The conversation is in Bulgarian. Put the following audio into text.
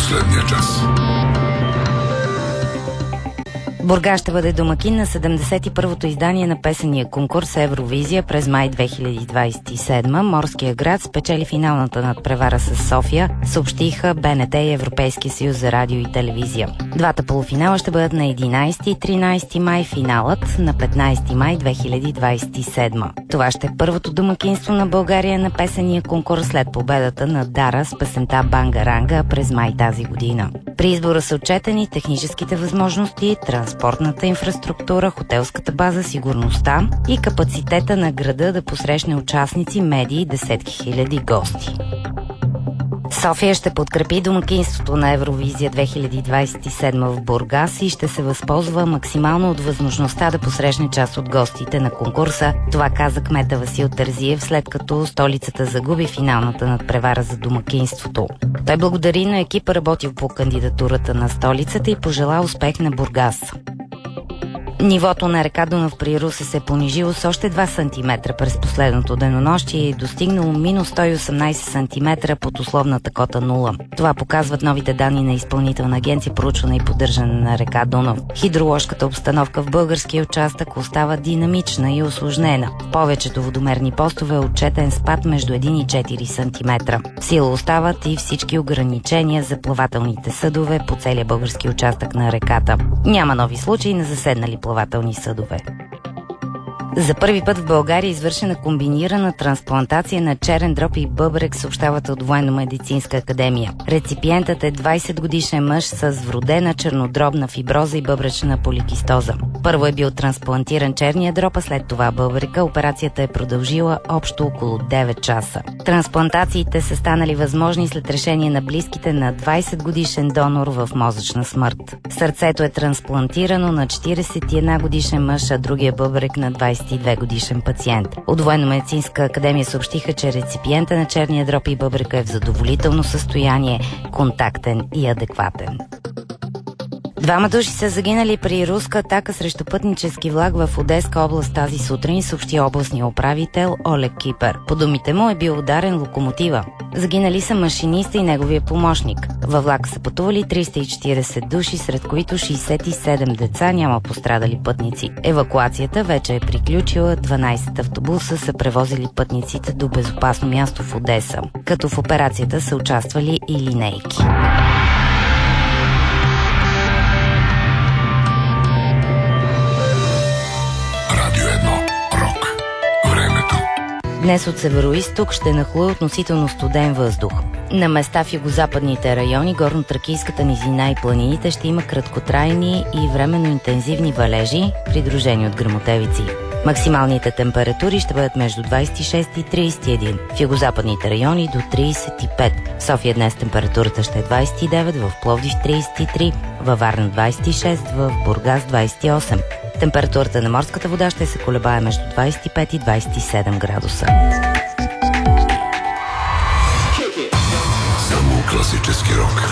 последния час. Бургас ще бъде домакин на 71-то издание на песения конкурс Евровизия през май 2027. Морския град спечели финалната надпревара с София, съобщиха БНТ и Европейския съюз за радио и телевизия. Двата полуфинала ще бъдат на 11 и 13 май, финалът на 15 май 2027. Това ще е първото домакинство на България на песения конкурс след победата на Дара с песента Бангаранга през май тази година. При избора са отчетени техническите възможности, транспортната инфраструктура, хотелската база, сигурността и капацитета на града да посрещне участници, медии и десетки хиляди гости. София ще подкрепи домакинството на Евровизия 2027 в Бургас и ще се възползва максимално от възможността да посрещне част от гостите на конкурса. Това каза кмета Васил Терзиев, след като столицата загуби финалната надпревара за домакинството. Той благодари на екипа, работил по кандидатурата на столицата, и пожела успех на Бургас. Нивото на река Дунав при Русе се е понижило с още 2 см през последното денонощие и е достигнало минус 118 см под условната кота 0. Това показват новите данни на Изпълнителна агенция проучване и поддържане на река Дунав. Хидроложката обстановка в българския участък остава динамична и усложнена. В повечето водомерни постове е отчетен спад между 1 и 4 см. В сила остават и всички ограничения за плавателните съдове по целия български участък на реката. Няма нови случаи на заседнали плавателни съдове. За първи път в България е извършена комбинирана трансплантация на черен дроб и бъбрек, съобщават от Военно-медицинска академия. Реципиентът е 20-годишен мъж с вродена чернодробна фиброза и бъбречна поликистоза. Първо е бил трансплантиран черния дроб, а след това бъбрека. Операцията е продължила общо около 9 часа. Трансплантациите са станали възможни след решение на близките на 20-годишен донор в мозъчна смърт. Сърцето е трансплантирано на 41 годишен мъж, а другия бъбрек на 22 годишен пациент. От Военно-медицинска академия съобщиха, че реципиента на черния дроб и бъбрека е в задоволително състояние, контактен и адекватен. 2 души са загинали при руска атака срещу пътнически влак в Одеска област тази сутрин, съобщи областния управител Олег Кипер. По думите му е бил ударен локомотива. Загинали са машиниста и неговия помощник. Във влака са пътували 340 души, сред които 67 деца, няма пострадали пътници. Евакуацията вече е приключила, 12 автобуса са превозили пътниците до безопасно място в Одеса, като в операцията са участвали и линейки. Днес от североизток ще нахлуе относително студен въздух. На места в югозападните райони, горно-тракийската низина и планините ще има краткотрайни и временно интензивни валежи, придружени от гръмотевици. Максималните температури ще бъдат между 26 и 31, в югозападните райони до 35. В София днес температурата ще е 29, в Пловдив 33, във Варна 26, в Бургас 28. Температурата на морската вода ще се колебае между 25 и 27 градуса. Само класически рок.